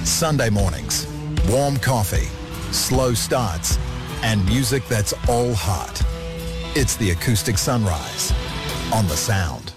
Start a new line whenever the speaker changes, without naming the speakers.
Sunday mornings, warm coffee, slow starts, and music that's all heart. It's the Acoustic Sunrise on The Sound.